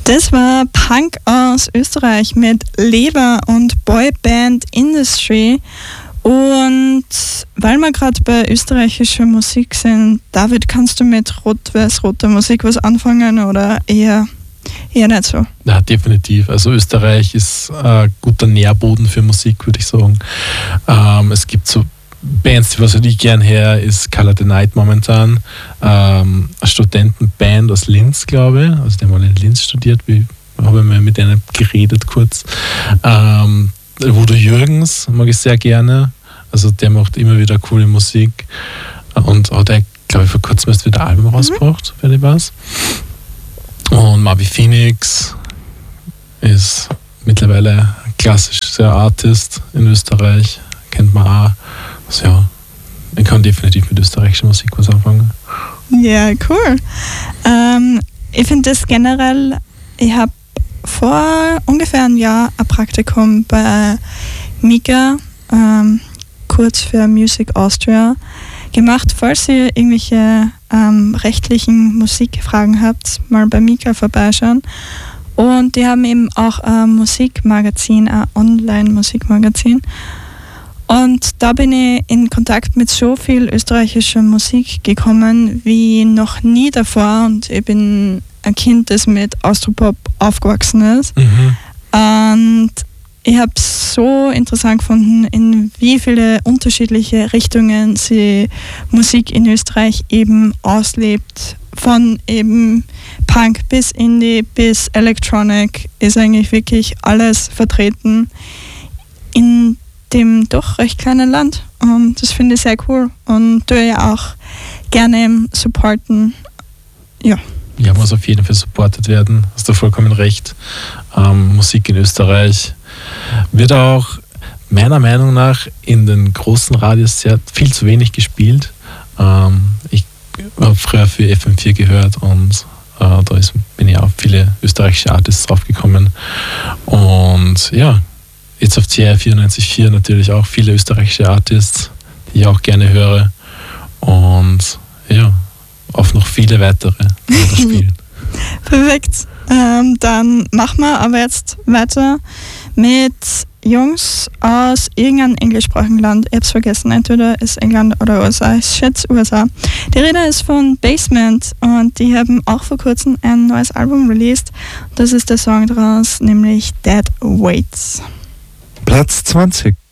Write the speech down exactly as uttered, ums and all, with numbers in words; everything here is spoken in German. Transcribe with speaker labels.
Speaker 1: Das war Punk aus Österreich mit Leber und Boyband Industry. Und weil wir gerade bei österreichischer Musik sind, David, kannst du mit rot-weiß-roter Musik was anfangen oder eher, eher nicht so?
Speaker 2: Ja, definitiv. Also Österreich ist ein guter Nährboden für Musik, würde ich sagen. Ähm, es gibt so Bands, die was ich gern her, ist Color the Night momentan. Ähm, eine Studentenband aus Linz, glaube ich. Also die haben mal in Linz studiert, wie habe ich mal mit denen geredet kurz. Ähm, Udo Jürgens mag ich sehr gerne. Also der macht immer wieder coole Musik. Und hat er, glaube ich, vor kurzem erst wieder ein Album rausgebracht, mhm. wenn ich weiß. Und Marvi Phoenix ist mittlerweile ein klassischer Artist in Österreich. Kennt man auch. Also ja, ich kann definitiv mit österreichischer Musik was anfangen.
Speaker 1: Ja, cool. Ähm, ich finde das generell, ich habe vor ungefähr einem Jahr ein Praktikum bei Mika, ähm, kurz für Music Austria, gemacht. Falls ihr irgendwelche ähm, rechtlichen Musikfragen habt, mal bei Mika vorbeischauen. Und die haben eben auch ein Musikmagazin, ein Online-Musikmagazin. Und da bin ich in Kontakt mit so viel österreichischer Musik gekommen wie noch nie davor. Und ich bin ein Kind, das mit Austropop aufgewachsen ist.
Speaker 2: Mhm.
Speaker 1: Und ich habe es so interessant gefunden, in wie viele unterschiedliche Richtungen sie Musik in Österreich eben auslebt. Von eben Punk bis Indie bis Electronic ist eigentlich wirklich alles vertreten in dem doch recht kleinen Land. Und das finde ich sehr cool und tue ja auch gerne supporten. Ja.
Speaker 2: Ja, muss auf jeden Fall supportet werden. Hast du vollkommen recht. Ähm, Musik in Österreich wird auch meiner Meinung nach in den großen Radios sehr viel zu wenig gespielt. Ähm, ich habe früher für F M vier gehört und äh, da ist, bin ich auf viele österreichische Artists draufgekommen. Und ja, jetzt auf C R vierundneunzig Komma vier natürlich auch viele österreichische Artists, die ich auch gerne höre. Und ja, auf noch viele weitere spielen.
Speaker 1: Perfekt. Ähm, dann machen wir aber jetzt weiter mit Jungs aus irgendeinem englischsprachigen Land. Ich hab's vergessen, entweder ist England oder U S A. Ich schätze U S A. Die Rede ist von Basement und die haben auch vor kurzem ein neues Album released. Das ist der Song daraus, nämlich Dead Weights.
Speaker 3: Platz zwanzig.